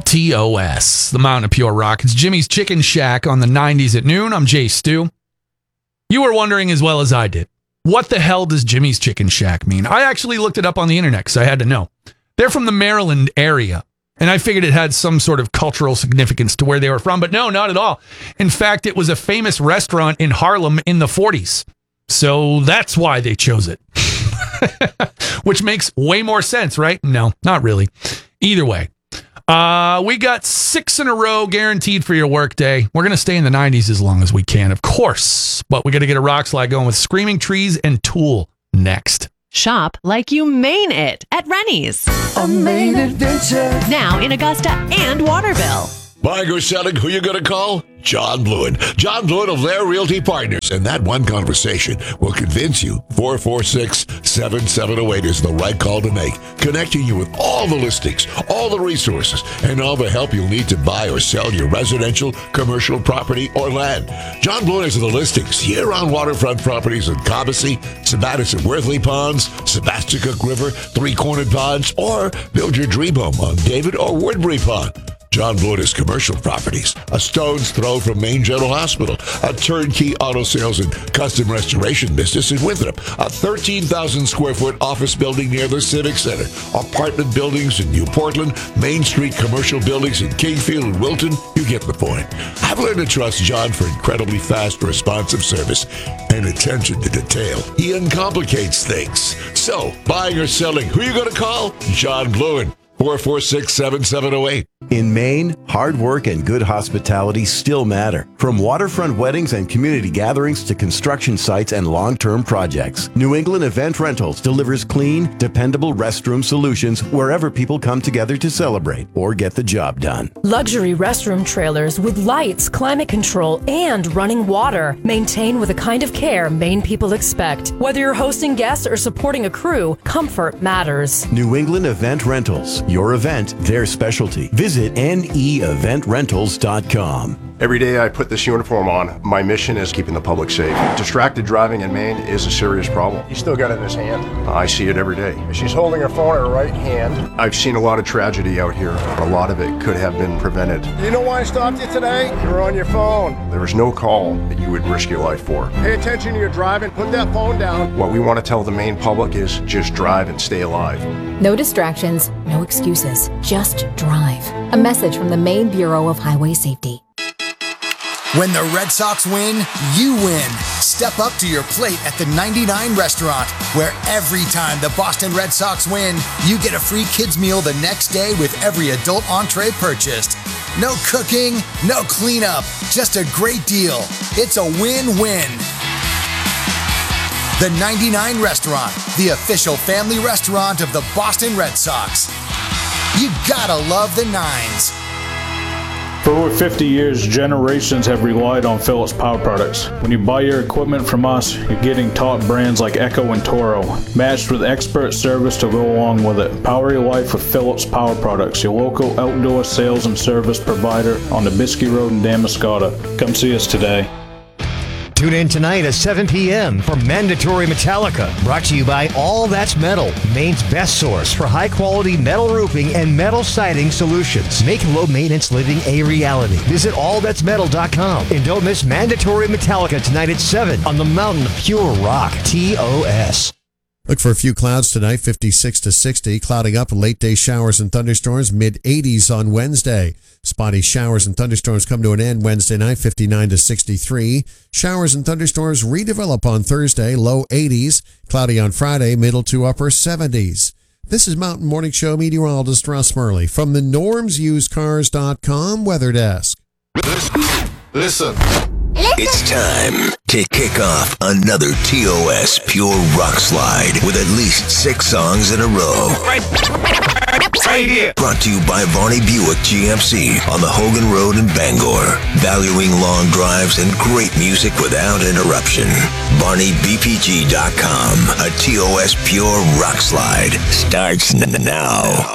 TOS, the Mountain of Pure Rock. It's Jimmy's Chicken Shack on the 90s at noon. I'm Jay Stu. You were wondering as well as I did, what the hell does Jimmy's Chicken Shack mean? I actually looked it up on the internet because I had to know. They're from the Maryland area, and I figured it had some sort of cultural significance to where they were from, but no, not at all. In fact, it was a famous restaurant in Harlem in the 40s. So that's why they chose it. Which makes way more sense, right? No, not really. Either way. We got 6 in a row guaranteed for your workday. We're going to stay in the 90s as long as we can, of course. But we got to get a rock slide going with Screaming Trees and Tool next. Shop like you mean it at Rennie's. A Maine adventure. Now in Augusta and Waterville. Buying or selling, who you going to call? John Blewin. John Blewin of Lair Realty Partners. And that one conversation will convince you 446-7708 is the right call to make. Connecting you with all the listings, all the resources, and all the help you'll need to buy or sell your residential, commercial property, or land. John Blewin is the listings year-round waterfront properties in Cobbessy, Sabattis and Worthley Ponds, Sebasticook River, Three-Cornered Ponds, or build your dream home on David or Woodbury Pond. John Blewin is commercial properties, a stone's throw from Maine General Hospital, a turnkey auto sales and custom restoration business in Winthrop, a 13,000 square foot office building near the Civic Center, apartment buildings in New Portland, Main Street commercial buildings in Kingfield and Wilton. You get the point. I've learned to trust John for incredibly fast, responsive service and attention to detail. He uncomplicates things. So, buying or selling, who you going to call? John Blewin. 446-7708. In Maine, hard work and good hospitality still matter. From waterfront weddings and community gatherings to construction sites and long-term projects, New England Event Rentals delivers clean, dependable restroom solutions wherever people come together to celebrate or get the job done. Luxury restroom trailers with lights, climate control, and running water. Maintained with the kind of care Maine people expect. Whether you're hosting guests or supporting a crew, comfort matters. New England Event Rentals. Your event, their specialty. Visit neeventrentals.com. Every day I put this uniform on, my mission is keeping the public safe. Distracted driving in Maine is a serious problem. He's still got it in his hand. I see it every day. She's holding her phone in her right hand. I've seen a lot of tragedy out here. A lot of it could have been prevented. You know why I stopped you today? You were on your phone. There was no call that you would risk your life for. Pay attention to your driving. Put that phone down. What we want to tell the Maine public is just drive and stay alive. No distractions, no excuses. Just drive. A message from the Maine Bureau of Highway Safety. When the Red Sox win, you win. Step up to your plate at the 99 Restaurant, where every time the Boston Red Sox win, you get a free kids meal the next day with every adult entree purchased. No cooking, no cleanup, just a great deal. It's a win-win. The 99 Restaurant, the official family restaurant of the Boston Red Sox. You gotta love the nines. For over 50 years, generations have relied on Phillips Power Products. When you buy your equipment from us, you're getting top brands like Echo and Toro, matched with expert service to go along with it. Power your life with Phillips Power Products, your local outdoor sales and service provider on the Biskie Road in Damariscotta. Come see us today. Tune in tonight at 7 p.m. for Mandatory Metallica, brought to you by All That's Metal, Maine's best source for high-quality metal roofing and metal siding solutions. Make low-maintenance living a reality. Visit allthat'smetal.com and don't miss Mandatory Metallica tonight at 7 on the Mountain of Pure Rock, TOS. Look for a few clouds tonight, 56 to 60. Clouding up, late day showers and thunderstorms, mid-80s on Wednesday. Spotty showers and thunderstorms come to an end Wednesday night, 59 to 63. Showers and thunderstorms redevelop on Thursday, low 80s. Cloudy on Friday, middle to upper 70s. This is Mountain Morning Show meteorologist Russ Murley from the NormsUseCars.com Weather Desk. Listen. It's time to kick off another TOS Pure Rock Slide with at least 6 songs in a row. Right here. Brought to you by Varney Buick GMC on the Hogan Road in Bangor. Valuing long drives and great music without interruption. VarneyBPG.com. A TOS Pure Rock Slide starts now.